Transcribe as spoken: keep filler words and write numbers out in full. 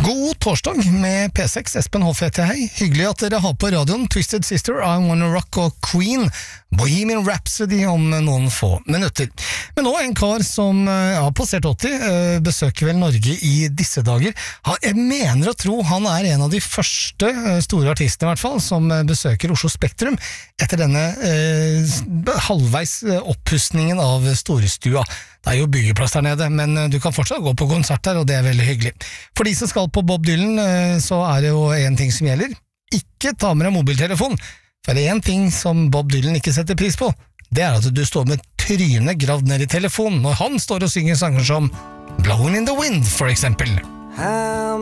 God torsdag med P seks, Espen Hoff heter jeg. Hyggelig at dere har på radioen Twisted Sister, I Wanna Rock og Queen, Bohemian Rhapsody om noen få minutter. Men nå en kar som ja, har passert åtti, besøker vel Norge i disse dager. Jeg mener å tro han er en av de første store artistene i hvert fall, som besøker Oslo Spektrum etter denne eh, halvveis oppussningen av Storestua. Det er jo byggeplass der nede, men du kan fortsatt gå på konsert der, og det er veldig hyggelig. For de som skal på Bob Dylan, så er det jo en ting som gjelder. Ikke ta med deg mobiltelefon, for det er en ting som Bob Dylan ikke setter pris på. Det er at du står med trynet gravd ned i telefonen, når han står og synger sanger som Blowing in the Wind, for eksempel.